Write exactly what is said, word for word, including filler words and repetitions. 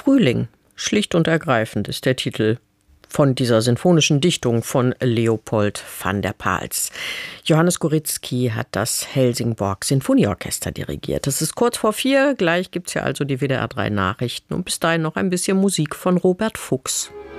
Frühling, schlicht und ergreifend ist der Titel von dieser sinfonischen Dichtung von Leopold van der Pals. Johannes Goritzky hat das Helsingborg Sinfonieorchester dirigiert. Es ist kurz vor vier, gleich gibt's ja also die W D R drei Nachrichten und bis dahin noch ein bisschen Musik von Robert Fuchs.